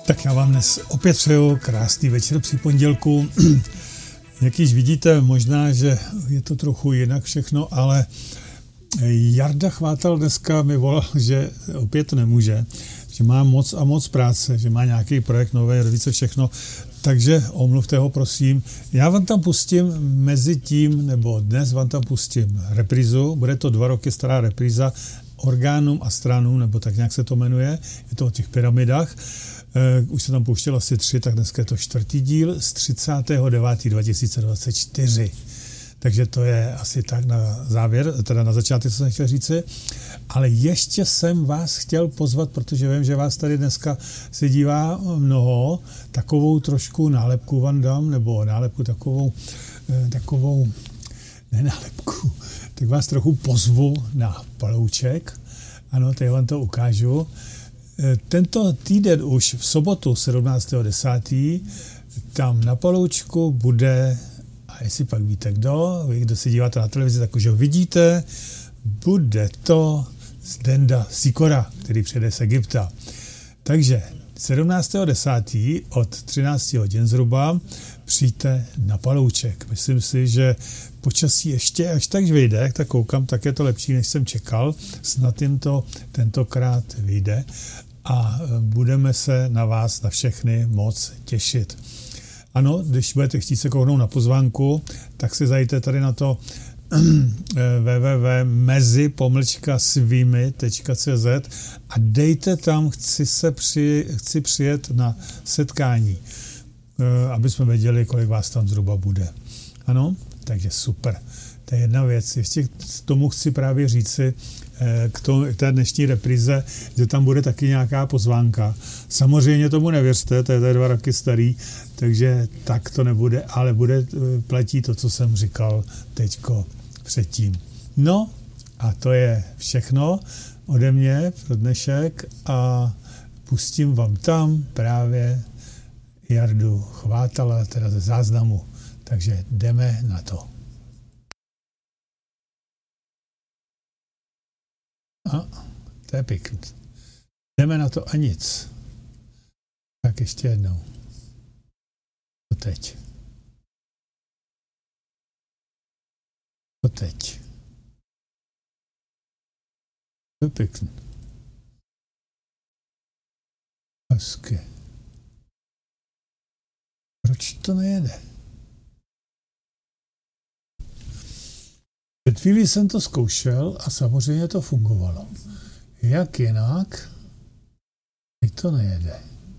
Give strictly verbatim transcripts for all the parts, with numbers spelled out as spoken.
Tak já vám dnes opět přeju krásný večer při pondělku. Jak již vidíte, možná, že je to trochu jinak všechno, ale Jarda Chvátal dneska mi volal, že opět nemůže, že má moc a moc práce, že má nějaký projekt nové, více všechno, takže omluvte ho, prosím. Já vám tam pustím mezi tím, nebo dnes vám tam pustím reprízu, bude to dva roky stará repríza Orgánům a stranům, nebo tak nějak se to jmenuje, je to o těch pyramidách. Uh, už se tam pouštěl asi tři, tak dneska je to čtvrtý díl z třicátého devátého dva tisíce dvacet čtyři. Takže to je asi tak na závěr, teda na začátek, co jsem chtěl říci. Ale ještě jsem vás chtěl pozvat, protože vím, že vás tady dneska se dívá mnoho, takovou trošku nálepku vám dám, nebo nálepku takovou, takovou, ne nálepku, tak vás trochu pozvu na palouček. Ano, tady vám to ukážu. Tento týden už v sobotu sedmnáctého desátého tam na paloučku bude, a jestli pak víte kdo, vy, kdo se díváte na televizi, tak už ho vidíte, bude to Zdenda Sýkora, který přijede z Egypta. Takže sedmnáctého desátého od třinácti hodin zhruba přijďte na palouček. Myslím si, že počasí ještě až tak vyjde, jak tak koukám, tak je to lepší, než jsem čekal. Snad jim to tentokrát vyjde a budeme se na vás, na všechny moc těšit. Ano, když budete chtít se kouknout na pozvánku, tak si zajděte tady na to w w w tečka mezi pomlčka svými tečka c z a dejte tam, chci, se při, chci přijet na setkání, aby jsme věděli, kolik vás tam zhruba bude. Ano, takže super. To je jedna věc. Ještě k tomu chci právě říci, k, tomu, k té dnešní repríze, že tam bude taky nějaká pozvánka. Samozřejmě tomu nevěřte, to je tady dva roky starý, takže tak to nebude, ale bude, platí to, co jsem říkal teďko předtím. No a to je všechno ode mě pro dnešek a pustím vám tam právě Jardu Chvátala, teda ze záznamu. Takže jdeme na to. A to je pěkný. Jdeme na to a nic. Tak ještě jednou. To teď. To teď. To je pěkný. Hezky. Proč to nejede? Před chvílí jsem to zkoušel a samozřejmě to fungovalo. Jak jinak? Teď to nejede.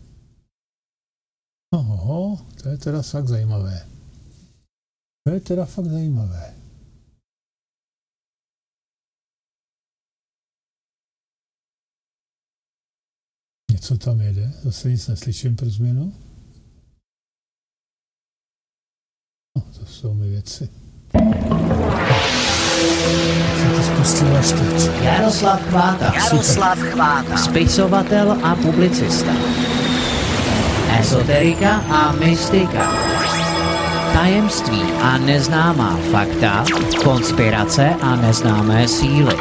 Oho, to je teda fakt zajímavé. To je teda fakt zajímavé. Něco tam jede, zase nic neslyším pro změnu. No, to jsou mi věci. Jaroslav Chvátal. Jaroslav Chvátal. Spisovatel a publicista. Ezoterika a mystika. Tajemství a neznámá fakta. Konspirace a neznámé síly.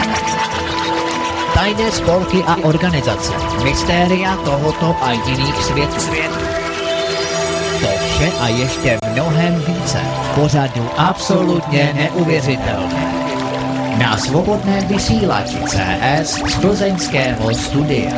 Tajné spolky a organizace. Mystéria tohoto a jiných světů. To vše a ještě mnohem více v pořadu absolutně neuvěřitelné. Na svobodném vysílači C S z plzeňského studia.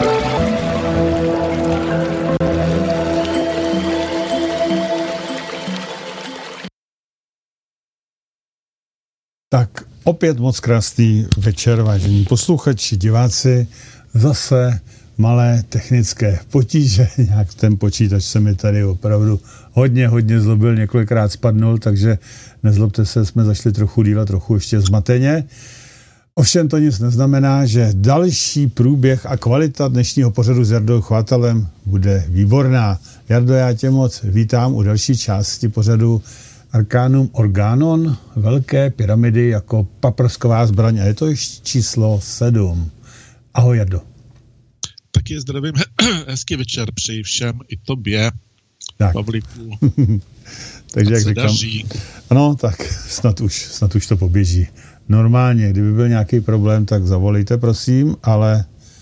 Tak opět moc krásný večer, vážení posluchači, diváci. Zase malé technické potíže, nějak ten počítač se mi tady opravdu hodně, hodně zlobil, několikrát spadnul, takže nezlobte se, jsme zašli trochu díl a trochu ještě zmateně. Ovšem to nic neznamená, že další průběh a kvalita dnešního pořadu s Jardou Chvátalem bude výborná. Jardo, já tě moc vítám u další části pořadu Arcanum Organon, velké pyramidy jako paprsková zbraň, a je to již číslo sedm. Ahoj, Jardo. Taky zdravím, hezký večer přeji všem, i tobě, tak. Pavlíku. Takže jak říkám, daří. Ano, tak snad už, snad už to poběží. Normálně, kdyby byl nějaký problém, tak zavolejte, prosím, ale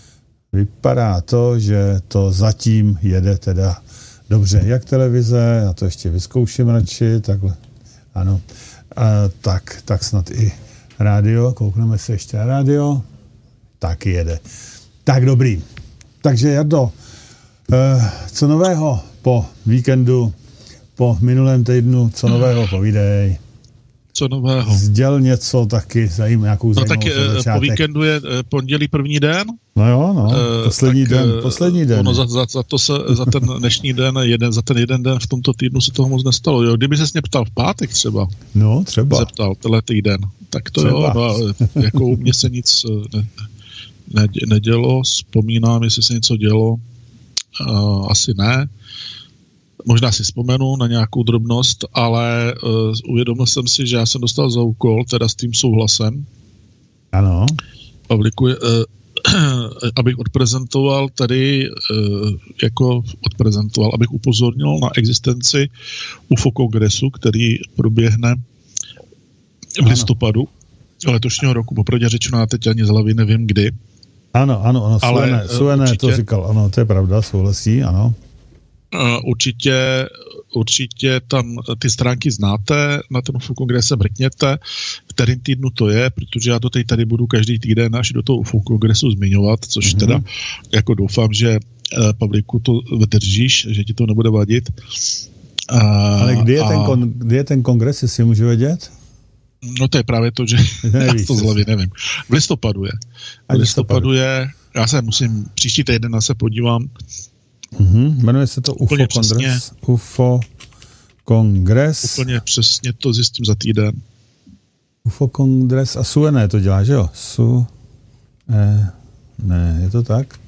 vypadá to, že to zatím jede teda dobře. Jak televize, já to ještě vyzkouším radši, takhle, ano, a, tak, tak snad i rádio, koukneme se ještě na rádio, taky jede. Tak dobrý. Takže Jardo, eh, co nového po víkendu, po minulém týdnu, co nového povídej? Co nového? Sděl něco taky, zajím, nějakou zajímavou no, tak po víkendu je pondělí první den. No jo, no, poslední tak, den, poslední den. Ono za, za, za, to se, za ten dnešní den, jeden, za ten jeden den v tomto týdnu se toho moc nestalo. Jo, kdyby ses mě ptal v pátek třeba. No, třeba. Zeptal, tenhle týden. Tak to třeba. Jo, no, jako u mě se nic ne, ne, nedělo, vzpomínám, jestli se něco dělo. Uh, asi ne. Možná si vzpomenu na nějakou drobnost, ale uh, uvědomil jsem si, že já jsem dostal za úkol, teda s tím souhlasem. Ano. Pavlíku, uh, abych odprezentoval tady, uh, jako odprezentoval, abych upozornil na existenci U F O kongresu, který proběhne v ano. listopadu letošního roku. Popravdě řečeno, já teď ani z hlavy nevím kdy. Ano, ano, ano, ale Suené, Suené určitě, to říkal, ano, to je pravda, souhlasí, ano. Určitě, určitě tam ty stránky znáte, na ten U F O kongrese mrkněte, v kterým týdnu to je, protože já to teď tady budu každý týden až do toho U F O kongresu zmiňovat, což mm-hmm. teda jako doufám, že Pavlíku to vydržíš, že ti to nebude vadit. Ale kdy je, a... ten, kon, kdy je ten kongres, jestli můžu vědět? No to je právě to, že Nevíš, já to z hlavy nevím. V listopadu je. V listopadu je, já se musím, příští týden se podívám. Mm-hmm. Jmenuje se to U F O kongres. U F O kongres. Úplně přesně to zjistím za týden. U F O kongres a Suené to dělá, že jo? Su... Eh, ne, je to tak?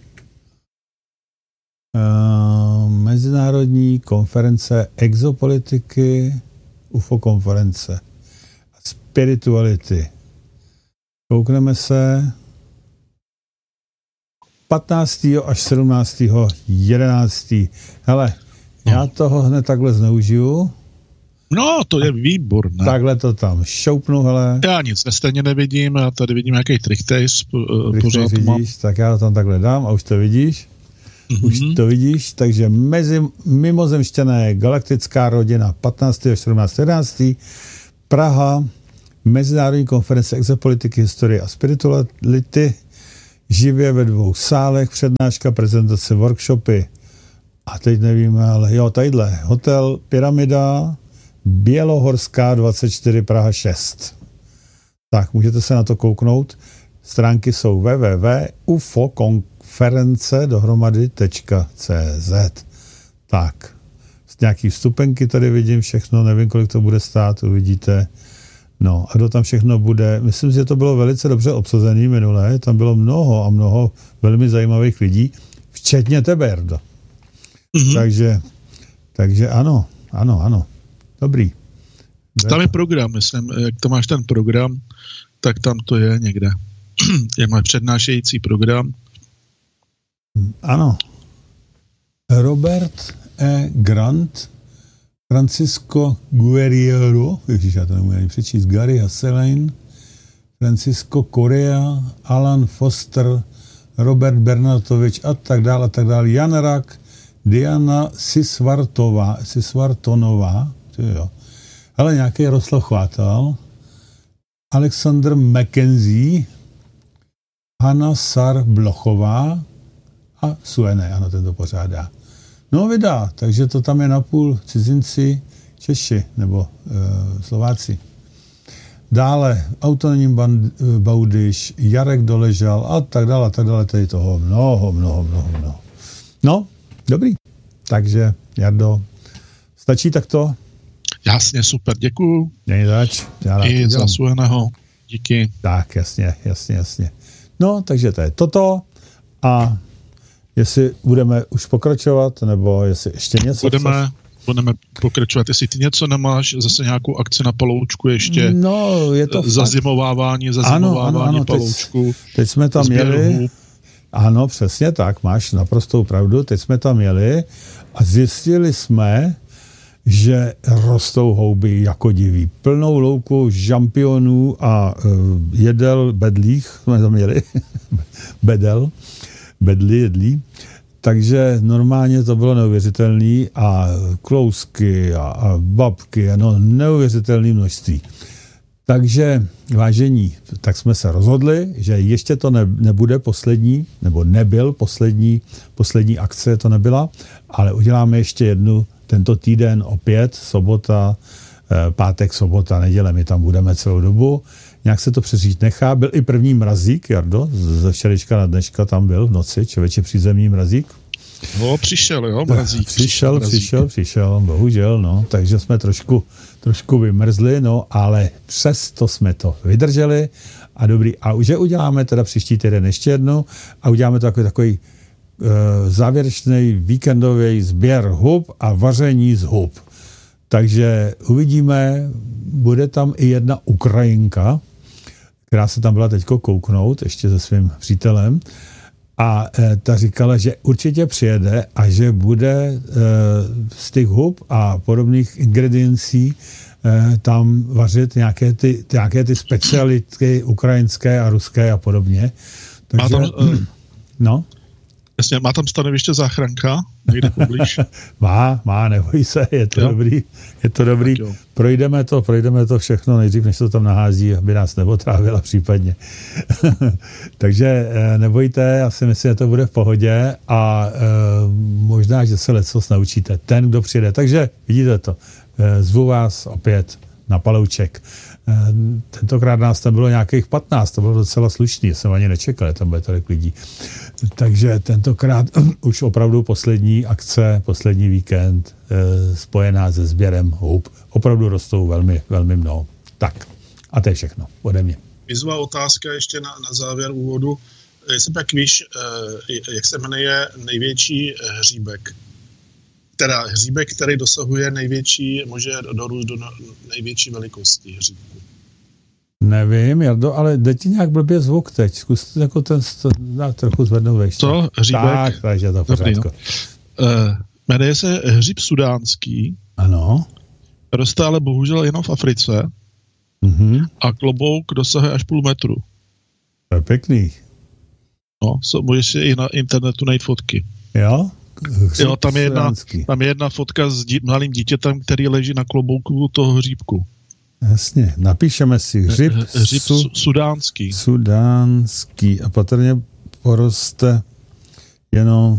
Uh, mezinárodní konference exopolitiky, U F O konference a spirituality. Koukneme se patnáctého až sedmnáctého jedenáctého Hele, no. Já toho hned takhle zneužiju. No, to je výborné. Takhle to tam šoupnu, hele. Já nic stejně nevidím, já tady vidím nějaký trichtejs, pořád mám. Tak já to tam takhle dám a už to vidíš. Mm-hmm. Už to vidíš, takže mezi mimozemšťané galaktická rodina patnáctého až sedmnáctého jedenáctého Praha, Mezinárodní konference exopolitiky, historie a spirituality, živě ve dvou sálech, přednáška, prezentace, workshopy. A teď nevíme, ale jo, tadyhle, hotel Pyramida, Bělohorská dvacet čtyři Praha šest. Tak, můžete se na to kouknout. Stránky jsou w w w tečka u f o konference dohromady tečka c z. Tak, nějaký vstupenky tady vidím všechno, nevím, kolik to bude stát, uvidíte. No a kdo tam všechno bude, myslím, že to bylo velice dobře obsazený minulé, tam bylo mnoho a mnoho velmi zajímavých lidí, včetně tebe, Jardo. Mm-hmm. Takže, takže ano, ano, ano, dobrý. Tam je program, myslím, jak to máš ten program, tak tam to je někde. Jak máš přednášející program. Ano. Robert E. Grant, Francisco Guerriero, ježiš, já to nemůžu ani přečíst, Gary Hasselain, Francisco Correa, Alan Foster, Robert Bernatovič a tak dále, a tak dále, Jan Rak, Diana Sisvartová, Sisvartonová, jo. Ale nějaký Jaroslav Chvátal, Alexander McKenzie, Hanna Sar Blochová a Suené, ano, ten to pořádá. No vydá, takže to tam je napůl cizinci, Češi nebo e, Slováci. Dále Autoním Baudyš, Jarek Doležal a tak dále, a tak dále, tady toho mnoho, mnoho, mnoho, mnoho. No, dobrý. Takže, Jardo, stačí takto? Jasně, super, děkuju. Není zač. I za Sueného, díky. Tak, jasně, jasně, jasně. No, takže to je toto a jestli budeme už pokračovat, nebo jestli ještě něco budeme, budeme pokračovat, jestli ty něco nemáš, zase nějakou akci na Paloučku ještě, no, je to zazimovávání, zazimovávání ano, ano, ano, Paloučku. Teď, teď jsme tam jeli, ano, přesně tak, máš naprostou pravdu, teď jsme tam jeli a zjistili jsme, že rostou houby jako diví. Plnou louku žampionů a uh, jedel bedlích jsme tam jeli, bedel. bedli jedlí. Takže normálně to bylo neuvěřitelné a klousky a, a babky, no neuvěřitelné množství. Takže, vážení, tak jsme se rozhodli, že ještě to ne, nebude poslední, nebo nebyl poslední, poslední akce, to nebyla, ale uděláme ještě jednu tento týden opět, sobota, pátek, sobota, neděle, my tam budeme celou dobu. Nějak se to přežít nechá. Byl i první mrazík, Jardo, ze včerejška na dneška tam byl v noci, člověče přízemní mrazík. No, přišel, jo, mrazík. Přišel, mrazík. přišel, přišel, bohužel, no, takže jsme trošku, trošku vymrzli, no, ale přesto jsme to vydrželi a dobrý. A už je uděláme teda příští týden ještě jednu a uděláme to takový, takový uh, závěrečný víkendový sběr hub a vaření z hub. Takže uvidíme, bude tam i jedna Ukrajinka, která se tam byla teďko kouknout, ještě se svým přítelem, a e, ta říkala, že určitě přijede a že bude e, z těch hub a podobných ingrediencí e, tam vařit nějaké ty, nějaké ty specialitky ukrajinské a ruské a podobně. Takže, má tam, uh, no? Jasně, má tam stanoviště záchranka? Někde poblíž? má, má, neboj se, je to jo? dobrý, je to dobrý. Projdeme to, projdeme to všechno nejdřív, než to tam nahází, aby nás neotrávila případně. Takže nebojte, já si myslím, že to bude v pohodě a e, možná, že se lecos naučíte. Ten, kdo přijde. Takže vidíte to. E, zvu vás opět na palouček. E, tentokrát nás tam bylo nějakých patnáct, to bylo docela slušný, jsem ani nečekal, tam bude tolik lidí. Takže tentokrát už opravdu poslední akce, poslední víkend e, spojená se sběrem hub. Opravdu rostou velmi, velmi mnoho. Tak, a to je všechno ode mě. Výzva otázka ještě na, na závěr úvodu. Jestli pak víš, e, jak se jmenuje největší hříbek? Teda hříbek, který dosahuje největší, může dorůst do největší velikosti hříbku. Nevím, Jardo, ale jde ti nějak blbě zvuk teď. Zkus jako ten dá trochu zvednout vejš. Co? Hříbek? Tak, takže to v pořádku. Uh, jmenuje se hříb sudánský. Ano. Roste ale bohužel jenom v Africe. Mm-hmm. A klobouk dosahuje až půl metru. To je pěkný. No, so, můžeš si i na internetu najít fotky. Jo? Hříb jo, tam je, jedna, sudánský. tam je jedna fotka s dí, malým dítětem, který leží na klobouku toho hříbku. Jasně, napíšeme si hřib, hřib su, sudánský. Sudánský a patrně poroste jenom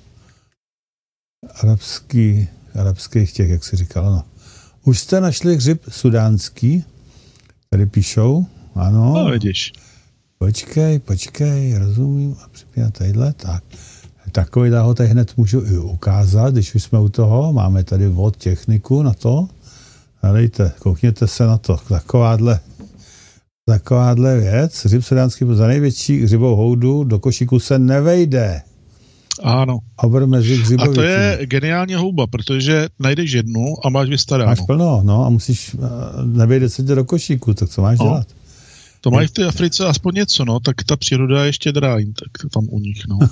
arabský, arabských těch, jak si říkal, no. Už jste našli hřib sudánský? Tady píšou, ano. No, vidíš. Počkej, počkej, rozumím. A připínat tadyhle, tak. Takový ho tady hned můžu i ukázat, když už jsme u toho. Máme tady vod techniku na to. Dejte, koukněte se na to. Takováhle, takováhle věc. Hřib sudánský za největší hřibou houdu do košíku se nevejde. Ano. Obr mezi hřibovitými. A to je geniální houba, protože najdeš jednu a máš vystaráno. Máš plno, no a musíš, nevejde se tě do košíku, tak co máš no. dělat? To mají v té Africe aspoň něco, no, tak ta příroda je ještě dráň, tak tam u nich, no.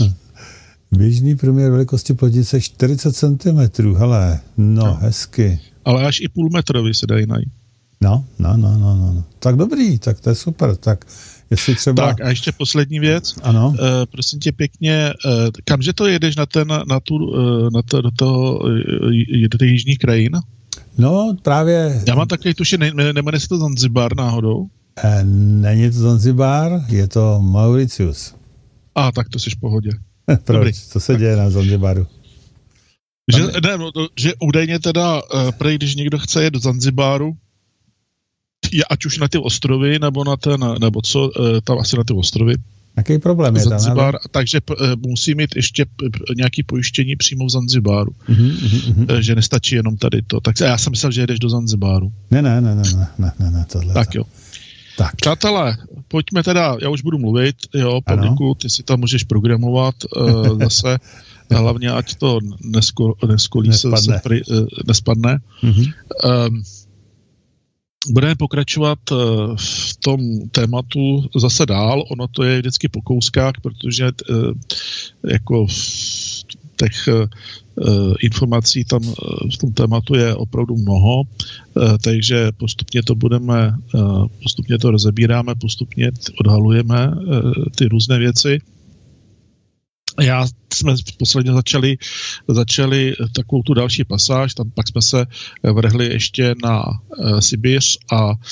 Běžný průměr velikosti plodice čtyřicet centimetrů, hele, no, no, hezky. Ale až i půlmetrový se dají najít. No, no, no, no, no. Tak dobrý, tak to je super, tak jestli třeba... Tak a ještě poslední věc. Ano. Uh, prosím tě pěkně, uh, kamže to jedeš na ten, na tu, uh, na to, do toho, uh, do těch jižních krajin? No, právě... Já mám takový tuši, ne, nemenuje se to Zanzibar náhodou? E, není to Zanzibar, je to Mauritius. A, tak to jsi v pohodě. Proč? Dobrý. Co se děje na Zanzibaru? Že, ne, no, že údajně teda, uh, prej, když někdo chce jet do Zanzibaru, je, ať už na ty ostrovy, nebo na ten, nebo co, uh, tam asi na ty ostrovy. Jaký problém je tam? Zanzibar, takže uh, musí mít ještě p- p- nějaké pojištění přímo v Zanzibaru. Uh-huh, uh-huh. Uh, že nestačí jenom tady to. Tak já jsem myslel, že jedeš do Zanzibaru. Ne, ne, ne, ne, ne, ne, ne tohle. Tak jo. Tak. Přátelé, pojďme teda, já už budu mluvit, jo, Pavlíku, ty si tam můžeš programovat uh, zase, hlavně ať to nesko, neskolí se, se pri, uh, nespadne. Uh-huh. Um, budeme pokračovat uh, v tom tématu zase dál, ono to je vždycky po kouskách, protože uh, jako v těch uh, informací tam uh, v tom tématu je opravdu mnoho, uh, takže postupně to budeme, uh, postupně to rozebíráme, postupně odhalujeme uh, ty různé věci. Já jsme posledně začali, začali takovou tu další pasáž, tam pak jsme se vrhli ještě na e, Sibiř a e,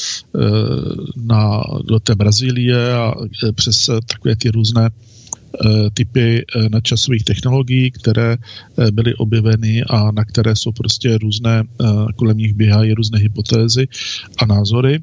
na, do té Brazílie a e, přes takové ty různé e, typy e, nadčasových technologií, které e, byly objeveny a na které jsou prostě různé, e, kolem nich běhají různé hypotézy a názory. E,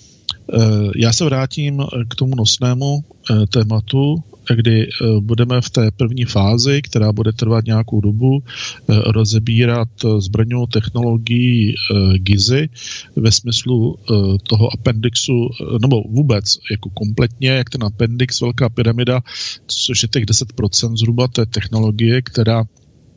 já se vrátím k tomu nosnému e, tématu, kdy budeme v té první fázi, která bude trvat nějakou dobu, rozebírat zbraňovou technologii Gizy ve smyslu toho appendixu, nebo vůbec jako kompletně, jak ten appendix, velká pyramida, což je těch deset procent zhruba té technologie, která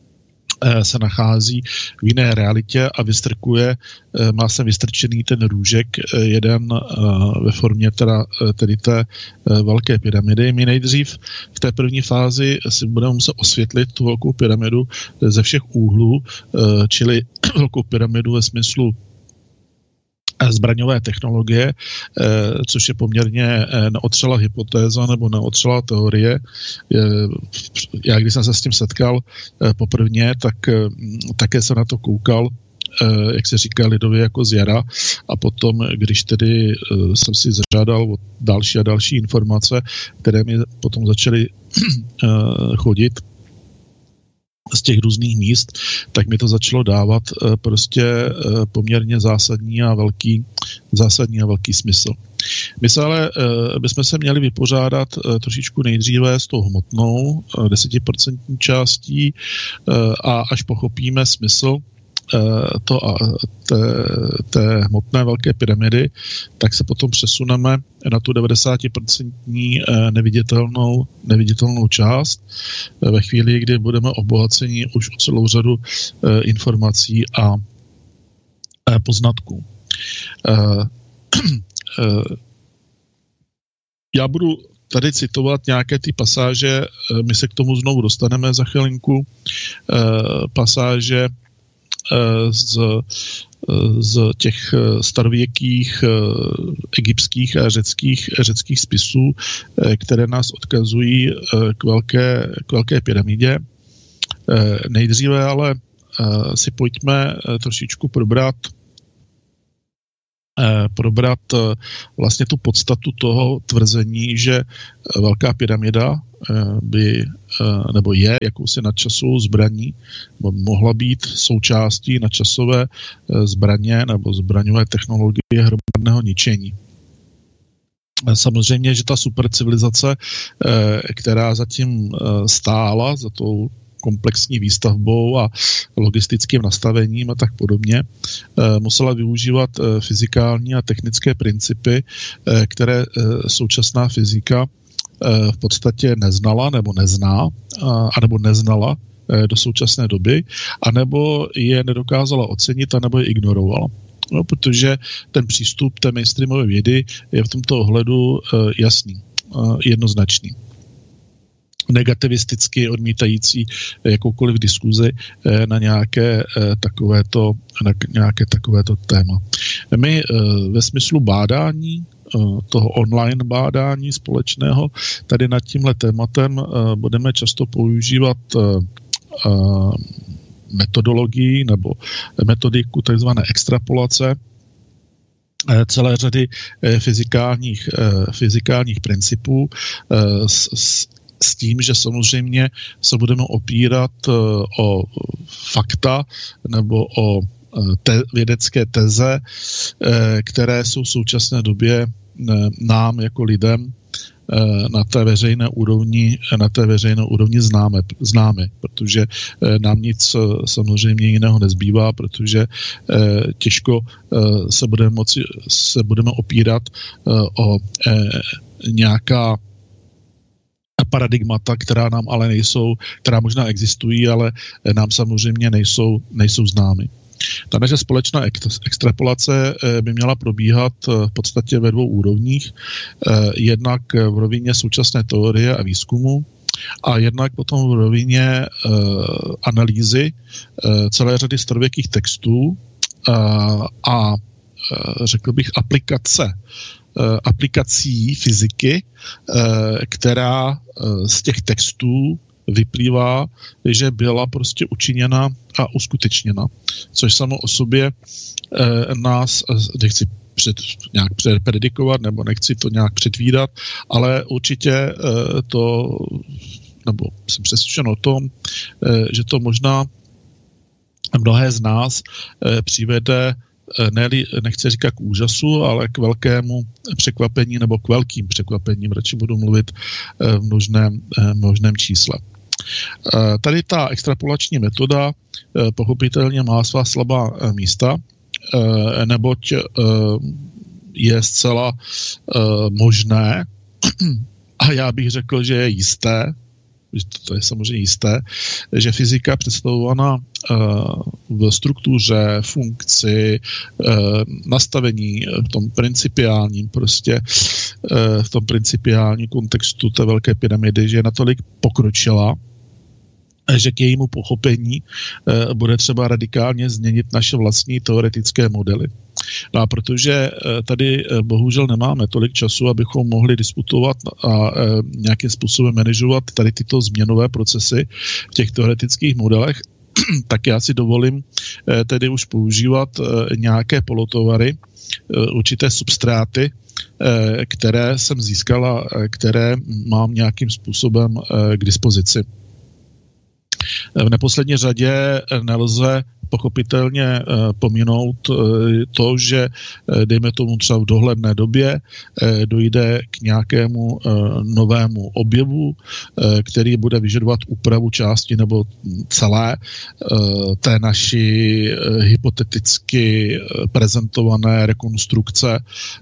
se nachází v jiné realitě a vystrkuje, má se vystrčený ten růžek jeden ve formě teda, tedy té velké pyramidy. My nejdřív v té první fázi si budeme muset osvětlit tu velkou pyramidu ze všech úhlů, čili velkou pyramidu ve smyslu zbraňové technologie, což je poměrně neotřelá hypotéza nebo neotřelá teorie. Já, když jsem se s tím setkal poprvně, tak také jsem na to koukal, jak se říká lidově, jako z jara, a potom, když tedy jsem si zažádal o další a další informace, které mi potom začaly chodit z těch různých míst, tak mi to začalo dávat prostě poměrně zásadní a velký, zásadní a velký smysl. My se ale bychom se měli vypořádat trošičku nejdříve s tou hmotnou desetiprocentní částí a až pochopíme smysl to a té, té hmotné velké pyramidy, tak se potom přesuneme na tu devadesátiprocentní neviditelnou, neviditelnou část ve chvíli, kdy budeme obohaceni už o celou řadu informací a poznatků. Já budu tady citovat nějaké ty pasáže, my se k tomu znovu dostaneme za chvilinku, pasáže z, z těch starověkých egyptských a řeckých, řeckých spisů, které nás odkazují k velké, k velké pyramidě. Nejdříve ale si pojďme trošičku probrat probrat vlastně tu podstatu toho tvrzení, že velká pyramida by, nebo je jakousi nadčasovou zbraní, mohla být součástí nadčasové zbraně nebo zbraňové technologie hromadného ničení. Samozřejmě, že ta supercivilizace, která zatím stála za tou komplexní výstavbou a logistickým nastavením a tak podobně, musela využívat fyzikální a technické principy, které současná fyzika v podstatě neznala nebo nezná, anebo neznala do současné doby, anebo je nedokázala ocenit, anebo je ignorovala. No, protože ten přístup té mainstreamové vědy je v tomto ohledu jasný, jednoznačný. Negativisticky odmítající jakoukoliv diskuzi na nějaké takovéto, na nějaké takovéto téma. My ve smyslu bádání, toho online bádání společného, tady nad tímhle tématem budeme často používat metodologii nebo metodiku takzvané extrapolace celé řady fyzikálních, fyzikálních principů s, s s tím, že samozřejmě se budeme opírat o fakta nebo o te- vědecké teze, které jsou v současné době nám jako lidem na té veřejné úrovni, na té veřejné úrovni známe, známe, protože nám nic samozřejmě jiného nezbývá, protože těžko se budeme moci, se budeme opírat o nějaká paradigmata, která nám ale nejsou, která možná existují, ale nám samozřejmě nejsou, nejsou známy. Ta naše společná extrapolace by měla probíhat v podstatě ve dvou úrovních. Jednak v rovině současné teorie a výzkumu a jednak potom v rovině analýzy celé řady starověkých textů a řekl bych aplikace aplikací fyziky, která z těch textů vyplývá, že byla prostě učiněna a uskutečněna. Což samo o sobě nás, nechci před, nějak předpredikovat, nebo nechci to nějak předvídat, ale určitě to, nebo jsem přesvědčen o tom, že to možná mnohé z nás přivede, ne, nechci říkat k úžasu, ale k velkému překvapení nebo k velkým překvapením, radši budu mluvit v množném, množném čísle. Tady ta extrapolační metoda pochopitelně má svá slabá místa, neboť je zcela možné, a já bych řekl, že je jisté, to je samozřejmě jisté, že fyzika představovaná v struktuře, funkci, nastavení v tom principiálním prostě, v tom principiálním kontextu té velké pyramidy, že je natolik pokročila, že k jejímu pochopení bude třeba radikálně změnit naše vlastní teoretické modely. No a protože tady bohužel nemáme tolik času, abychom mohli diskutovat a nějakým způsobem manažovat tady tyto změnové procesy v těch teoretických modelech, tak já si dovolím tedy už používat nějaké polotovary, určité substráty, které jsem získala, které mám nějakým způsobem k dispozici. V neposlední řadě nelze pochopitelně pominout to, že dejme tomu třeba v dohledné době dojde k nějakému novému objevu, který bude vyžadovat úpravu části nebo celé té naší hypoteticky prezentované rekonstrukce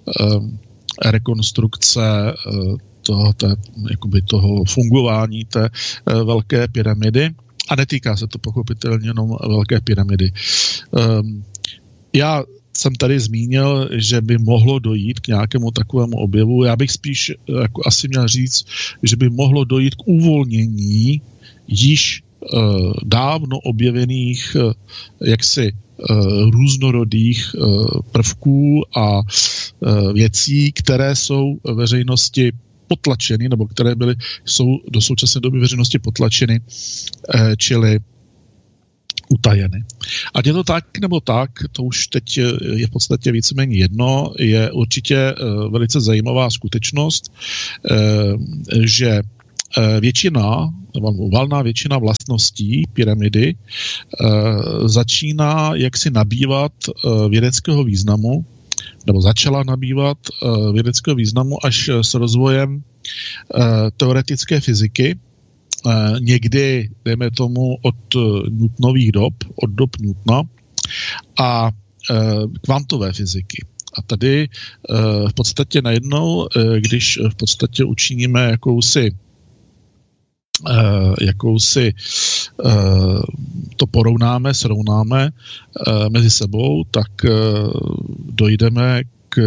rekonstrukce toho, té, jakoby toho fungování té velké pyramidy. A netýká se to pochopitelně jenom velké pyramidy. Um, já jsem tady zmínil, že by mohlo dojít k nějakému takovému objevu. Já bych spíš jako asi měl říct, že by mohlo dojít k uvolnění již uh, dávno objevených uh, jaksi uh, různorodých uh, prvků a uh, věcí, které jsou veřejnosti potlačeny, nebo které byly, jsou do současné doby veřejnosti potlačeny, eh, čili utajeny. Ať je to tak nebo tak, to už teď je v podstatě víceméně jedno, je určitě eh, velice zajímavá skutečnost, eh, že eh, většina, nebo valná většina vlastností pyramidy eh, začíná jaksi nabývat eh, vědeckého významu, nebo začala nabývat uh, vědeckého významu až s rozvojem uh, teoretické fyziky, uh, někdy, dejme tomu, od uh, Newtonových dob, od dob Newtona a uh, kvantové fyziky. A tady uh, v podstatě najednou, uh, když v podstatě učiníme jakousi Uh, jakousi uh, to porovnáme, srovnáme uh, mezi sebou, tak uh, dojdeme k,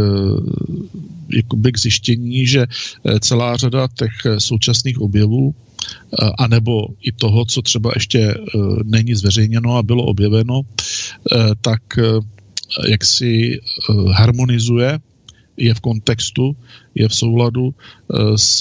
jakoby k zjištění, že celá řada těch současných objevů uh, anebo i toho, co třeba ještě uh, není zveřejněno a bylo objeveno, uh, tak uh, jak si uh, harmonizuje, je v kontextu, je v souladu uh, s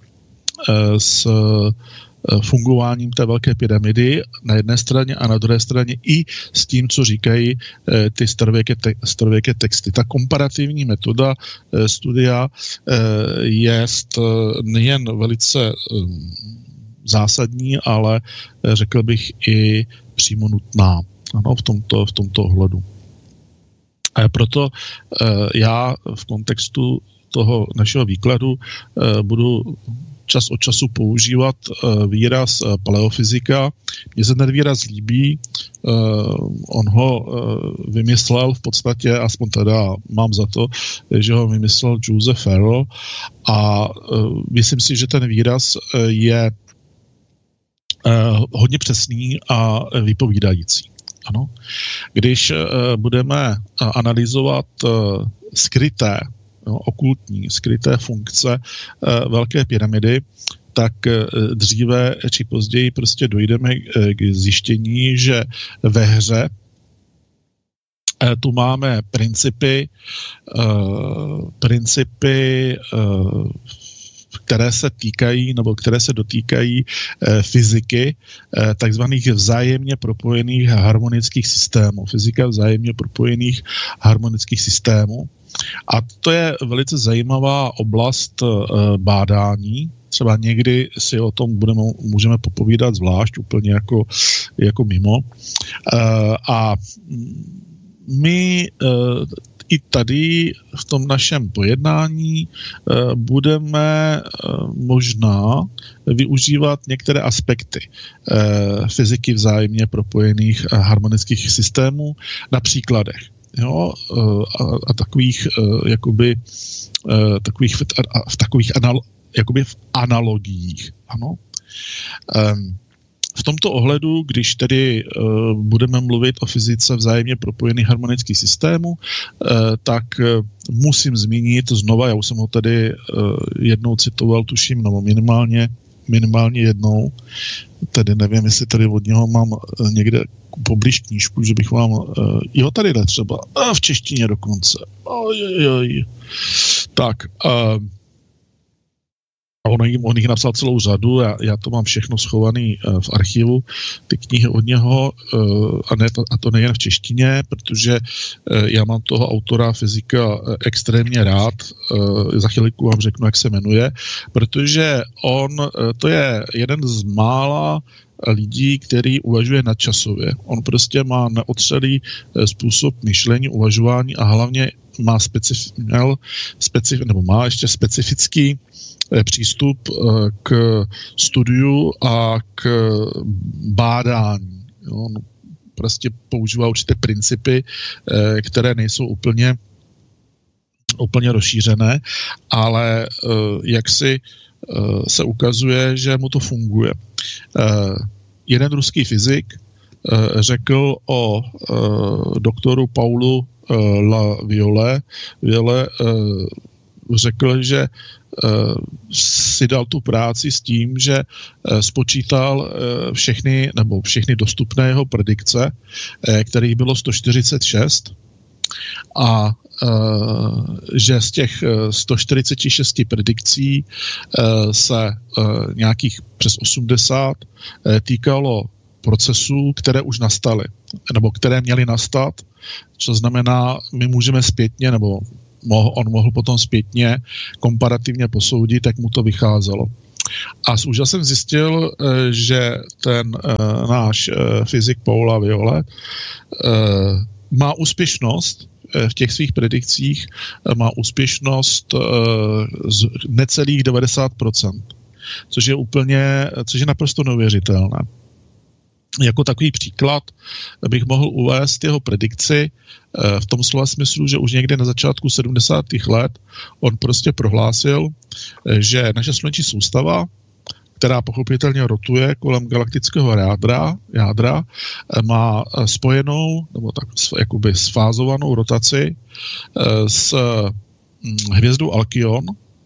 s fungováním té velké pyramidy na jedné straně a na druhé straně i s tím, co říkají ty starověké, te- starověké texty. Ta komparativní metoda studia je nejen velice zásadní, ale řekl bych i přímo nutná, ano, v tomto, v tomto ohledu. A proto já v kontextu toho našeho výkladu budu čas od času používat uh, výraz uh, paleofyzika. Mně se ten výraz líbí, uh, on ho uh, vymyslel v podstatě, aspoň teda mám za to, že ho vymyslel Joseph Farrell a uh, myslím si, že ten výraz uh, je uh, hodně přesný a vypovídající. Ano. Když uh, budeme uh, analyzovat uh, skryté No, okultní, skryté funkce e, velké pyramidy, tak e, dříve či později prostě dojdeme e, k zjištění, že ve hře e, tu máme principy, e, principy, e, které se týkají nebo které se dotýkají eh, fyziky eh, takzvaných vzájemně propojených harmonických systémů. Fyzika vzájemně propojených harmonických systémů. A to je velice zajímavá oblast eh, bádání. Třeba někdy si o tom budeme, můžeme popovídat zvlášť, úplně jako, jako mimo. Eh, a my eh, i tady v tom našem pojednání uh, budeme uh, možná využívat některé aspekty uh, fyziky vzájemně propojených uh, harmonických systémů na příkladech. Jo? Uh, a, a takových uh, jakoby uh, takových v, a, v takových anal, jakoby v analogiích. Ano. Um, V tomto ohledu, když tedy uh, budeme mluvit o fyzice vzájemně propojených harmonických systémů, uh, tak uh, musím zmínit znova, já už jsem ho tady uh, jednou citoval, tuším, nebo minimálně, minimálně jednou, tedy nevím, jestli tady od něho mám uh, někde poblíž knížku, že bych vám, uh, jo, tady jde třeba, a v češtině dokonce. Ojojoj. Tak, uh, a on, on jich napsal celou řadu, já, já to mám všechno schovaný uh, v archivu, ty knihy od něho, uh, a, ne, a to nejen v češtině, protože uh, já mám toho autora fyzika uh, extrémně rád, uh, za chvíliku vám řeknu, jak se jmenuje, protože on, uh, to je jeden z mála lidí, který uvažuje nadčasově. On prostě má neotřelý uh, způsob myšlení, uvažování a hlavně má specif, měl specif, nebo má ještě specifický přístup k studiu a k bádání. Jo, no, prostě používá určité principy, které nejsou úplně, úplně rozšířené, ale jaksi se ukazuje, že mu to funguje. Jeden ruský fyzik řekl o doktoru Paulu La Viole, Viole řekl, že si dal tu práci s tím, že spočítal všechny, nebo všechny dostupné jeho predikce, kterých bylo sto čtyřicet šest, a že z těch sto čtyřicet šest predikcí se nějakých přes osmdesát týkalo procesů, které už nastaly, nebo které měly nastat, co znamená, my můžeme zpětně, nebo mohl, on mohl potom zpětně komparativně posoudit, jak mu to vycházelo. A s úžasem zjistil, že ten uh, náš uh, fyzik Paul La Viole uh, má úspěšnost v těch svých predikcích, má úspěšnost uh, z necelých devadesát procent, což je úplně, což je naprosto neuvěřitelné. Jako takový příklad bych mohl uvést jeho predikci v tom slova smyslu, že už někde na začátku sedmdesátých let on prostě prohlásil, že naše sluneční soustava, která pochopitelně rotuje kolem galaktického jádra, jádra má spojenou, nebo tak jakoby sfázovanou rotaci s hvězdou Alkion,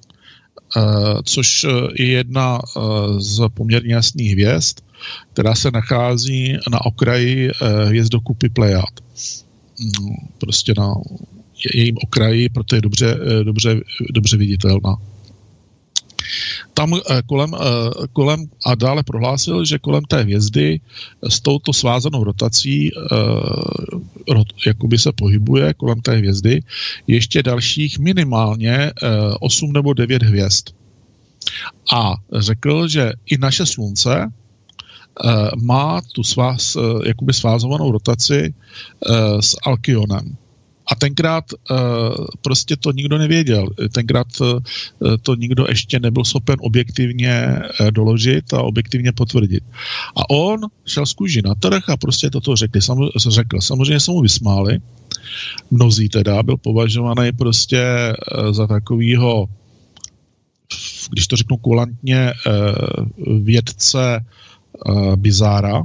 což je jedna z poměrně jasných hvězd, která se nachází na okraji hvězdokupy Plejad. Prostě na jejím okraji, proto je dobře, dobře, dobře viditelná. Tam kolem, kolem a dále prohlásil, že kolem té hvězdy s touto svázanou rotací jakoby se pohybuje kolem té hvězdy ještě dalších minimálně osm nebo devět hvězd. A řekl, že i naše slunce má tu svaz, jakoby svázovanou rotaci s Alkionem. A tenkrát prostě to nikdo nevěděl. Tenkrát to nikdo ještě nebyl schopen objektivně doložit a objektivně potvrdit. A on šel z kůži na trh a prostě toto řekl. řekl. Samozřejmě se mu vysmáli. Mnozí teda, byl považovaný prostě za takovýho, když to řeknu kulantně, vědce bizára.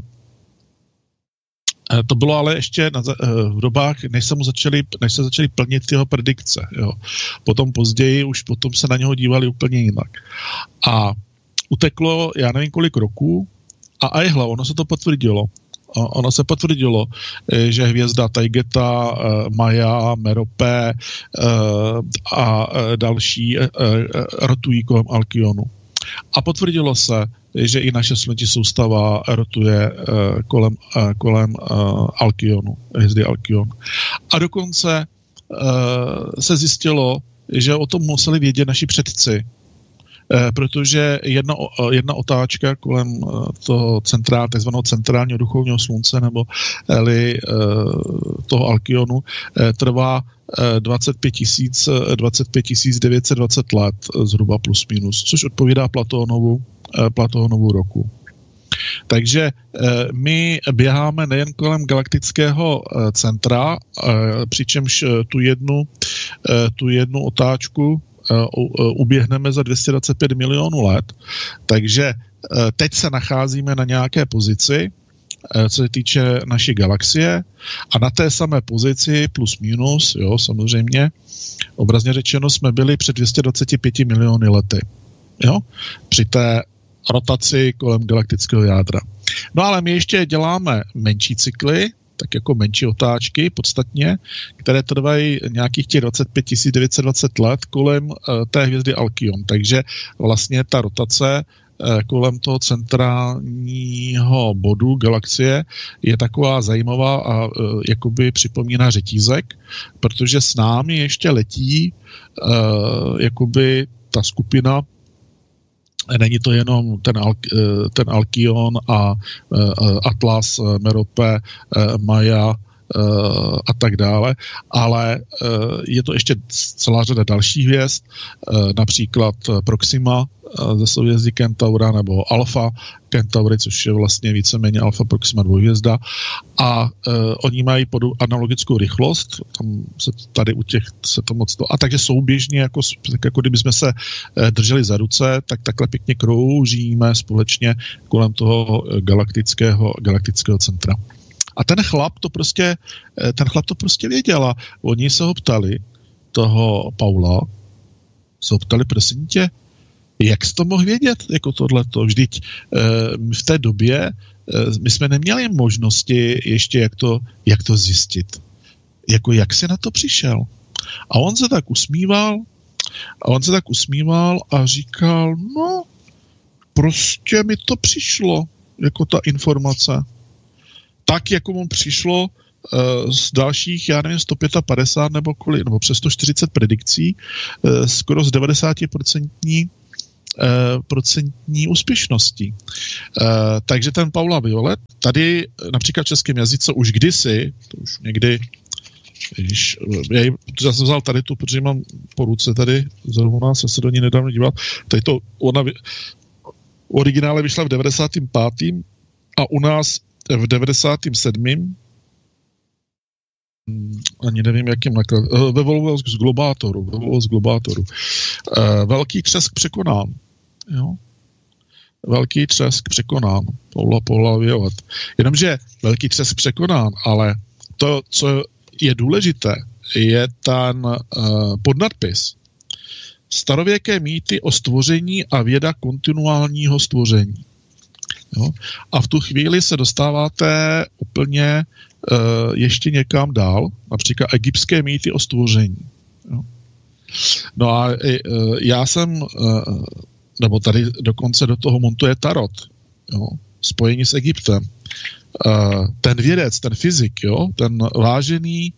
To bylo ale ještě na, v dobách, než se mu začali, než se začaly plnit jeho predikce. Jo. Potom později už potom se na něho dívali úplně jinak. A uteklo, já nevím kolik roků, a ajhla, ono se to potvrdilo. Ono se potvrdilo, že hvězda Taygeta, Maja, Merope a další rotují kolem Alkyonu. A potvrdilo se, že i naše sluneční soustava rotuje kolem, kolem Alkyonu, hvězdy Alkyon. A dokonce se zjistilo, že o tom museli vědět naši předci, protože jedna, jedna otáčka kolem toho centrál, takzvaného centrálního duchovního slunce nebo eli, toho Alkyonu trvá dvacet pět tisíc devět set dvacet let zhruba plus minus, což odpovídá Platónovu, Platónovu roku. Takže my běháme nejen kolem galaktického centra, přičemž tu jednu, tu jednu otáčku uběhneme za dvě stě dvacet pět milionů let, takže teď se nacházíme na nějaké pozici, co se týče naší galaxie, a na té samé pozici plus minus, jo, samozřejmě, obrazně řečeno, jsme byli před dvě stě dvacet pět miliony lety, jo, při té rotaci kolem galaktického jádra. No ale my ještě děláme menší cykly, tak jako menší otáčky podstatně, které trvají nějakých těch dvacet pět tisíc devět set dvacet let kolem uh, té hvězdy Alkyon. Takže vlastně ta rotace uh, kolem toho centrálního bodu galaxie je taková zajímavá a uh, jakoby připomíná řetízek, protože s námi ještě letí uh, jakoby ta skupina. Není to jenom ten, Al, ten Alkyon a Atlas, Merope, Maja a tak dále, ale je to ještě celá řada dalších hvězd, například Proxima ze souhvězdí Kentaura nebo Alpha Kentaury, což je vlastně víceméně Alpha Proxima dvojhvězda, a uh, oni mají podu analogickou rychlost, tam se tady u těch se to moc to, a takže souběžně, jako, tak jako kdyby jsme se uh, drželi za ruce, tak takhle pěkně kroužíme společně kolem toho galaktického, galaktického centra. A ten chlap to prostě, ten chlap to prostě věděl a oni se ho ptali, toho Paula, se ho ptali, prosím tě, jak jsi to mohl vědět, jako tohleto? Vždyť e, v té době e, my jsme neměli možnosti ještě, jak to, jak to zjistit. Jako jak jsi na to přišel? A on se tak usmíval, a on se tak usmíval a říkal, no, prostě mi to přišlo, jako ta informace. Tak, jako mu přišlo e, z dalších, já nevím, sto padesát pět nebo kolik, nebo přes sto čtyřicet predikcí, e, skoro z devadesát procent procentní úspěšností. Uh, takže ten Paula Violet, tady například v českém jazyce už kdysi, to už někdy, když, já, já jsem vzal tady tu, protože mám po ruce tady, zrovna jsem se do ní nedávno díval, tady to, ona v originále vyšla v devadesátém pátém a u nás v devadesátém sedmém ani nevím, jakým naklad, ve Volvo z Globátoru, ve Volvo z Globátoru. Velký třesk překonán. Jo? Velký třesk překonán. Paula, Paula Violet. Jenomže velký třesk překonán, ale to, co je důležité, je ten uh, podnadpis. Starověké mýty o stvoření a věda kontinuálního stvoření. Jo? A v tu chvíli se dostáváte úplně uh, ještě někam dál, například egyptské mýty o stvoření. Jo? No a uh, já jsem, uh, nebo tady dokonce do toho montuje tarot, jo? Spojení s Egyptem. Uh, ten vědec, ten fyzik, jo? Ten vážený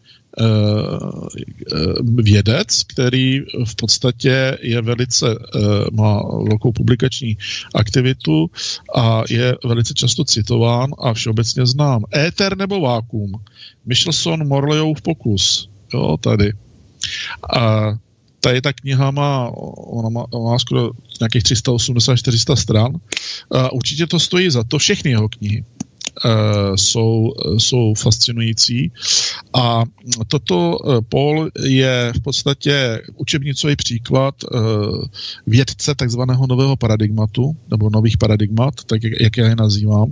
vědec, který v podstatě je velice, má velkou publikační aktivitu a je velice často citován a všeobecně znám. Éter nebo vákuum? Michelson, Morleyův pokus. Jo, tady. A tady ta kniha má, ona má, má skoro nějakých tři sta osmdesát až čtyři sta stran. A určitě to stojí za to, všechny jeho knihy. Uh, jsou, jsou fascinující. A toto uh, Paul je v podstatě učebnicový příklad uh, vědce takzvaného nového paradigmatu, nebo nových paradigmat, tak jak, jak já je nazývám.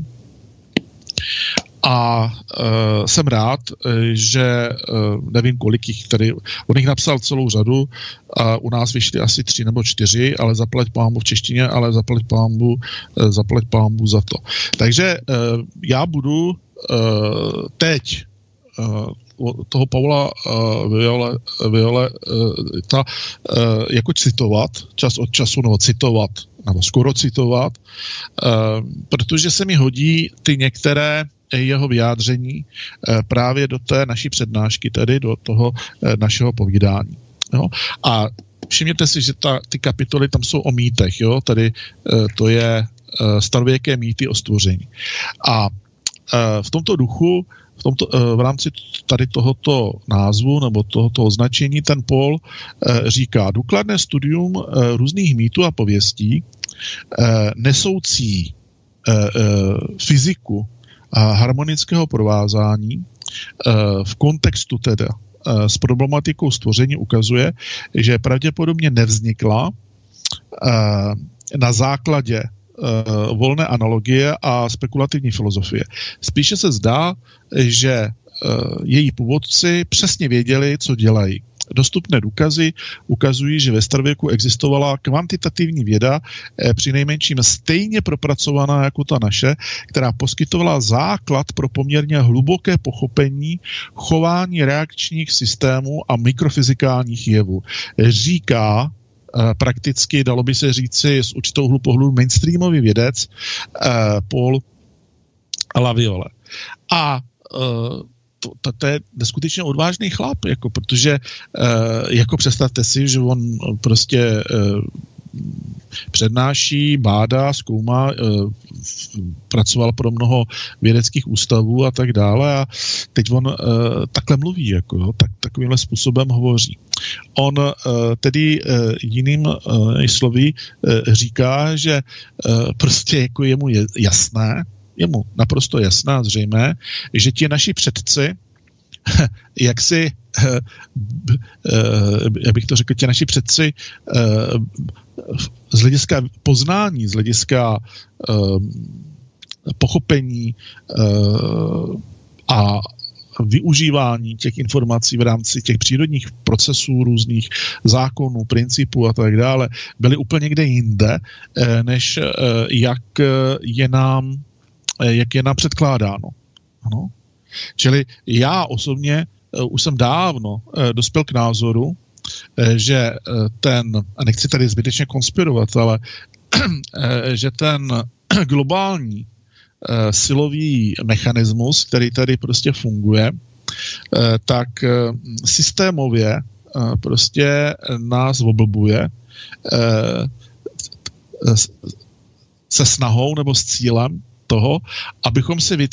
A uh, jsem rád, že uh, nevím, kolik jich tady, on jich napsal celou řadu a u nás vyšly asi tři nebo čtyři, ale zaplať pánbu v češtině, ale zaplať pánbu, uh, zaplať pánbu za to. Takže uh, já budu teď toho Paula Viole, Viole ta, jako citovat, čas od času, nebo citovat, nebo skoro citovat, protože se mi hodí ty některé jeho vyjádření právě do té naší přednášky, tedy do toho našeho povídání. Jo? A všimněte si, že ta, ty kapitoly tam jsou o mýtech, jo? Tady to je starověké mýty o stvoření. A v tomto duchu, v, tomto, v rámci tady tohoto názvu nebo tohoto označení ten Paul říká: důkladné studium různých mýtů a pověstí nesoucí fyziku a harmonického provázání v kontextu teda s problematikou stvoření ukazuje, že pravděpodobně nevznikla na základě volné analogie a spekulativní filozofie. Spíše se zdá, že její původci přesně věděli, co dělají. Dostupné důkazy ukazují, že ve starověku existovala kvantitativní věda, přinejmenším stejně propracovaná jako ta naše, která poskytovala základ pro poměrně hluboké pochopení chování reakčních systémů a mikrofyzikálních jevů. Říká prakticky, dalo by se říci s určitou hlu pohledu, mainstreamový vědec Paul Laviole. A To, to, to je neskutečně odvážný chlap, jako, protože uh, jako představte si, že on prostě uh, přednáší, bádá, zkoumá, uh, pracoval pro mnoho vědeckých ústavů a tak dále a teď on uh, takhle mluví, jako, jo, tak, takovýmhle způsobem hovoří. On uh, tedy uh, jiným uh, slovy uh, říká, že uh, prostě jako je mu jasné, je mu naprosto jasné a zřejmé, že ti naši předci, jak si, jak bych to řekl, ti naši předci z hlediska poznání, z hlediska pochopení a využívání těch informací v rámci těch přírodních procesů, různých zákonů, principů a tak dále, byly úplně někde jinde, než jak je nám jak je nám předkládáno. Ano. Čili já osobně uh, už jsem dávno uh, dospěl k názoru, uh, že uh, ten, a nechci tady zbytečně konspirovat, ale uh, že ten globální uh, silový mechanismus, který tady prostě funguje, uh, tak uh, systémově uh, prostě nás oblbuje uh, se snahou nebo s cílem toho, abychom si vytvořili